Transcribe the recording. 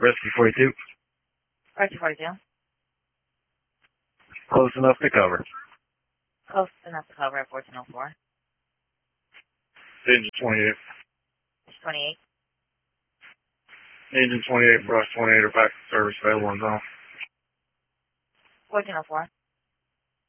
Rescue 42. Rescue 42. Close enough to cover. Close enough to cover at 1404. Engine 28. It's 28. Engine 28, brush 28 are back to service available on zone. 1404.